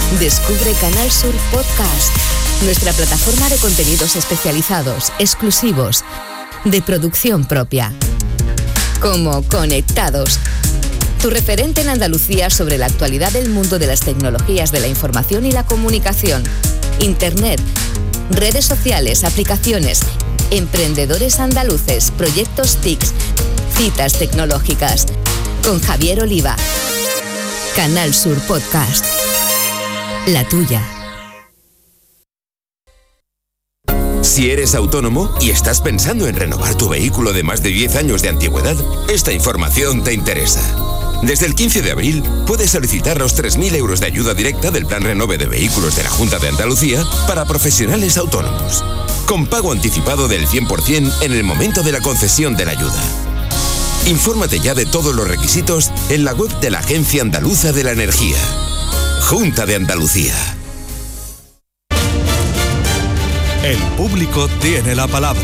Descubre Canal Sur Podcast, nuestra plataforma de contenidos especializados, exclusivos, de producción propia. Como Conectados, tu referente en Andalucía sobre la actualidad del mundo de las tecnologías de la información y la comunicación, Internet, redes sociales, aplicaciones, emprendedores andaluces, proyectos TICs, citas tecnológicas. Con Javier Oliva. Canal Sur Podcast. La tuya. Si eres autónomo y estás pensando en renovar tu vehículo de más de 10 años de antigüedad, esta información te interesa. Desde el 15 de abril puedes solicitar los 3.000 euros de ayuda directa del Plan Renove de Vehículos de la Junta de Andalucía para profesionales autónomos, con pago anticipado del 100% en el momento de la concesión de la ayuda. Infórmate ya de todos los requisitos en la web de la Agencia Andaluza de la Energía. Junta de Andalucía. El público tiene la palabra.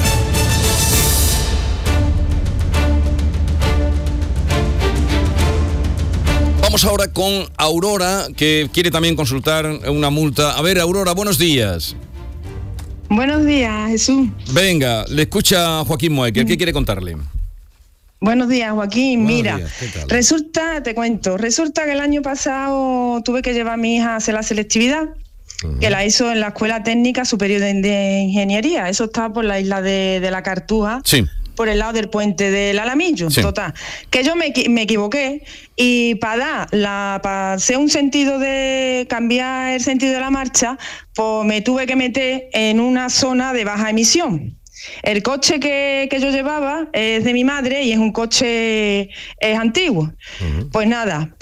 Vamos ahora con Aurora, que quiere también consultar una multa. A ver, Aurora, buenos días. Buenos días, Jesús. Venga, le escucha Joaquín Moecker. ¿Qué quiere contarle? Buenos días, Joaquín. Buenos Mira, días, ¿qué tal? resulta que el año pasado tuve que llevar a mi hija a hacer la selectividad, que la hizo en la Escuela Técnica Superior de Ingeniería. Eso está por la isla de la Cartuja, Sí. por el lado del puente del Alamillo. Sí. Total, que yo me equivoqué y para hacer un sentido de cambiar el sentido de la marcha, pues me tuve que meter en una zona de baja emisión. El coche que yo llevaba es de mi madre y es un coche antiguo. Pues nada,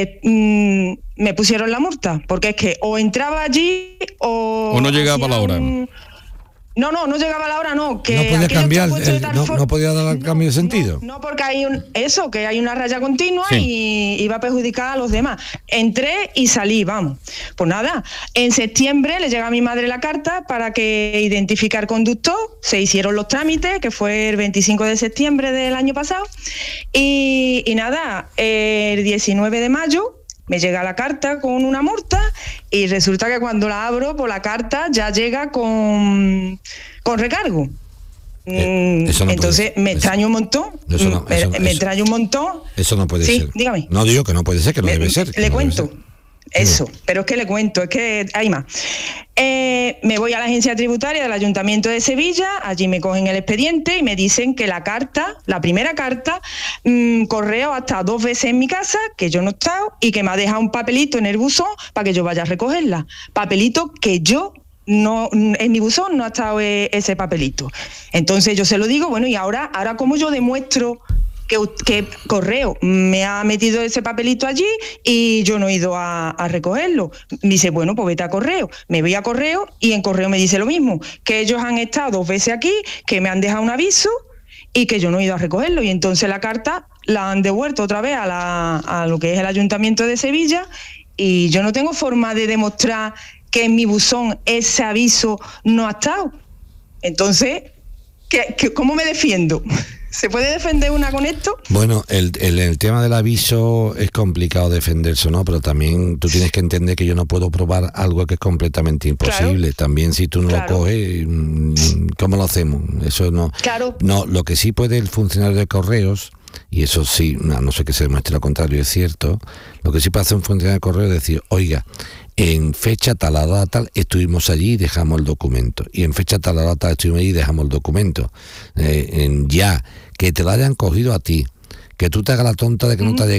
me pusieron la multa, porque es que o entraba allí o no llegaba a la hora. No llegaba a la hora, no. Que No podía aquello cambiar, está puesto de tal forma- no podía dar el cambio de sentido. No, porque hay que hay una raya continua Sí. y iba a perjudicar a los demás. Entré y salí, vamos. Pues nada, en septiembre le llega a mi madre la carta para que identifique al conductor. Se hicieron los trámites, que fue el 25 de septiembre del año pasado. Y nada, el 19 de mayo me llega la carta con una multa y resulta que cuando la abro, pues la carta ya llega con recargo. Eso no Entonces puede- me extraño un montón. Me extraño un montón. Eso no puede Sí, ser. dígame. No digo que no puede ser, que no debe ser. que Le no debe cuento. ser. Eso, pero es que le cuento, es que hay más. Me voy a la agencia tributaria del Ayuntamiento de Sevilla, allí me cogen el expediente y me dicen que la primera carta, correo ha estado 2 veces en mi casa, que yo no he estado, y que me ha dejado un papelito en el buzón para que yo vaya a recogerla. Papelito que yo no, en mi buzón no ha estado ese papelito. Entonces yo se lo digo, bueno, y ahora ¿cómo yo demuestro que correo me ha metido ese papelito allí y yo no he ido a recogerlo? Me dice, bueno, pues vete a correo. Me voy a correo y en correo me dice lo mismo, que ellos han estado 2 veces aquí, que me han dejado un aviso y que yo no he ido a recogerlo. Y entonces la carta la han devuelto otra vez a lo que es el Ayuntamiento de Sevilla y yo no tengo forma de demostrar que en mi buzón ese aviso no ha estado. Entonces, ¿cómo me defiendo? ¿Se puede defender una con esto? Bueno, el tema del aviso es complicado defenderse, ¿no? Pero también tú tienes que entender que yo no puedo probar algo que es completamente imposible. Claro. También si tú no lo coges, ¿cómo lo hacemos? Eso no. Claro. No, lo que sí puede el funcionario de correos, y eso sí, no sé que se demuestre lo contrario, es cierto, lo que sí puede hacer un funcionario de correos es decir, oiga, en fecha tal a data tal estuvimos allí y dejamos el documento, y en fecha tal a data tal estuvimos allí y dejamos el documento. Ya, que te lo hayan cogido a ti, que tú te hagas la tonta de que no te ha llegado